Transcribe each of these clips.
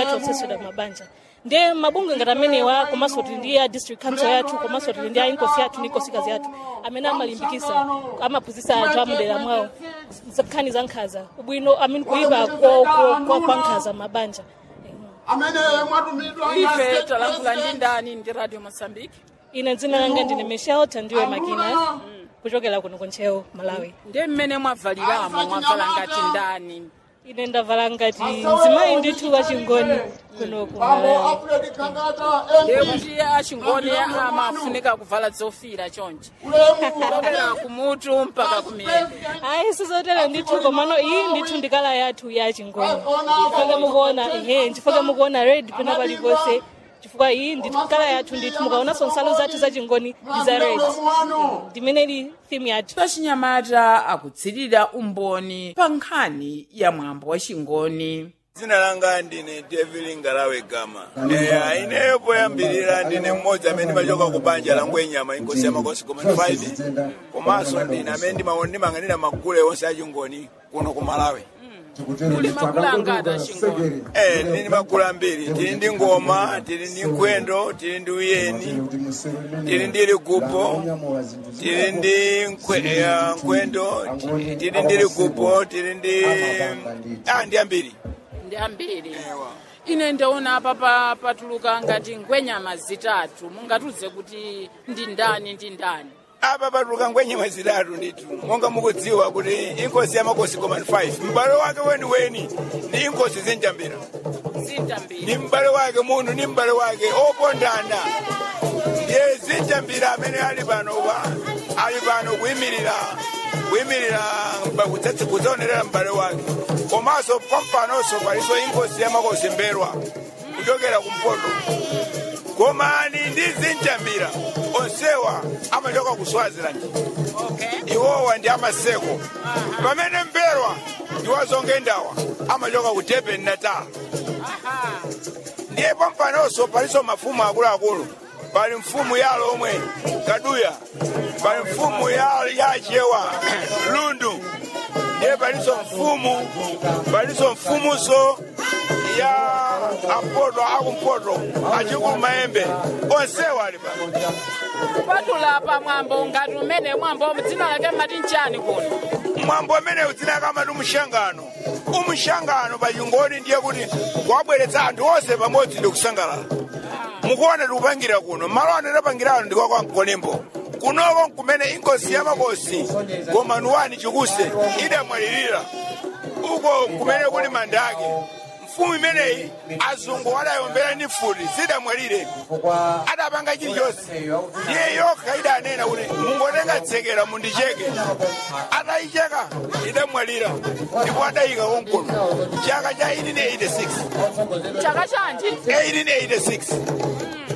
gatosesera mabanja ndiye mabunge ngati amenewa komanso tili ndi district council yathu komanso tili ndi inkosi yathu ndi nkosikazi yathu amene amalimbikisa amaphunzitsa anthu amudera mwawo nkhani za nkhanza ubwino amene kuyipa kwa nkhanza mabanja. Ife talankhula ndi ndani ndi Radio Mozambique? Ine dzina langa ndine Michelle Tandiwe Makina kuchokera kuno kunchewo Malawi. Ndiye mmene mwavaliramo mwavala ngati ndani? Ine ndavala ngati mzimayi ndithu wachingoni kuno ku Malawi. Ndiye kuti achingoni amafunika kuvala zofira chonchi kuchokera kumutu mpaka kumiyendo? Ayi sizotero ndithu komano iyi ndithu ndikala yathu ya chingoni chifukwa mukuona red pena paliponse chifukwa iyi ndithu kala yathu ndithu mukaonanso nsalu zathu za chingoni ndi za red ndimeneli theme yathu. Pachinyamata akutsirira umboni pa nkhani ya mwambo wa chingoni. Dzina langa ndine Devil Ngalawe Gama. Ineyo poyambirira ndine mmodzi amene machoka ku banja la Ngwenyama inkosi ya makosi koma 5 komanso ndine amene ndimang'anira magule onse a chingoni kuno ku Malawi. Kuli magulu angati a chingoni? Ndine magulu ambiri, tili ndi ngoma, tili ndi nkhwendo, tili ndi uyeni, tili ndi ligupo, tili ndi nkhwendo, tili ndi ligupo, tili ndi ndi ambiri. Ndi ambiri. Ine ndaona apa patuluka ngati ngwenyama zitatu, mungatuze kuti ndi ndani ndi ndani? Apa patuluka ngwenyama zitatu ndithu monga mukudziwa kuti inkosi ya makosi koma 5 m'bale wake weni ni inkosi zinjambira ni m'bale wake munthu ni m'bale wake opondana ndiye zinjambira amene ali pano kuyimirira kudzaonerera m'bale wake komanso pampanonso palinso inkosi ya makosi mberwa kuchokera kumpoto komani ndi zinjambira onsewa amachoka ku Swaziland. Iwowa ndi amaseko pamene mberwa ndi wazonge ndawa amachoka ku Durban Natal. Ndiye pampanonso palinso mafumu akuluakulu pali mfumu ya Lomwe Kaduya pali mfumu ya Chewa Lundu ndiye palinso mfumuso ya ampoto akumpoto achikulu Maembe onsewa ali pano. Kupatula pa mwambo ngati umene mwambo dzina lake mati nchani kuno? Mwambo umene udzina kamati umshangano pa chingoni ndiye kuti kwabweretsa anthu onse pamodzi ndi kusangalala. Mukuona tikupangira kuno malo ano tapangirano ndikwa kwa Nkolembo kunoko kumene inkosi ya makosi Gomanuwani Chikuse idamwalirira uko kumene kuli manda ake. Mfumu imeneyi azungu adayombera ndi futi zidamwalire adapanga chilichonse ndiye yokha idanena kuti mungotenga tsekera mundicheke atayicheka idamwalira ndipo adayika konkono chaka cha 1886 chaka chanji 1886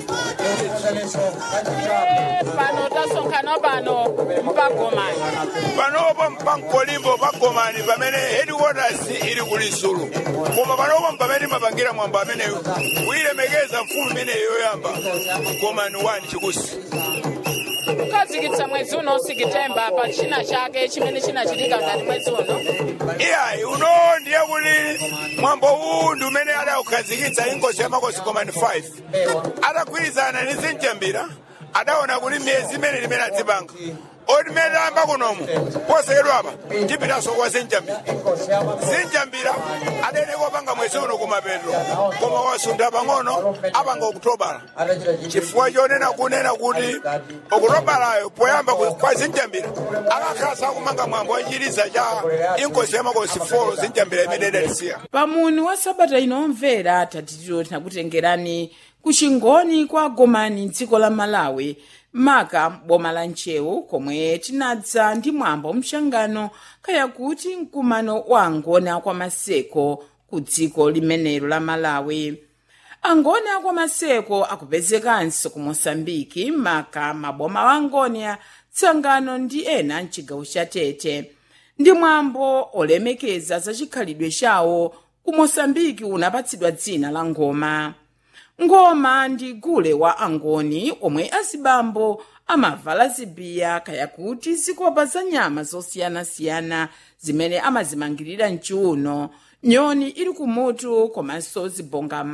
pano tasonkhana pano mpagomani panopo mpankolimbo pagomani pamene headquarters ili kulisulu koma panopo mpamene mapangira mwambo ameneyo kuyilemekeza mfumu imeneyo yoyamba Gomanuwani Chikuse. Kukazikitsa mwezi uno Septemba pa china chake chimene chinachitika ngati mwezi uno. Iyayi uno ndiye kuti mwambo uwu ndi umene adawukhazikitsa inkosi ya makosi Gomanuwani 5 adagwirizana ndi zinjambira adaona kuti miyezi imene adzipanga odimene amba kunomu posekedwa apa tipitaso kwa zinjambira adene kopanga mwezi uno kumapeto koma wasunda pang'ono apanga Okutobala chifukwa chonena kuti Okutobalayo poyamba kwa zinjambira akakhala kumanga mwambo wachiliza cha inkosi ya makosi 4 zinjambira imene idalisiya. Pamuni wa sabata inomvera tatitiro tinakutengerani kuchingoni kwa Gomani dziko la Malawi maka boma la Nchewu komwe tinadza ndi mwambo mshangano kaya kuti mkumano wa angona kwa maseko ku dziko limenelo la Malawi. Angona kwa maseko akupezekanso ku Mosambiki maka maboma wa Angonia Tsangano ndi ena mchigawo cha Tete. Ndi mwambo olemekeza za chikhalidwe chawo ku Mosambiki unapatsidwa dzina la ngoma. Ngoma ndi gule wa angoni omwe azibambo amavala zibiya kaya kuti zikopa za nyama zosiyanasiyana zimene amazimangirira mchiuno nyoni ili kumutu komanso zibonga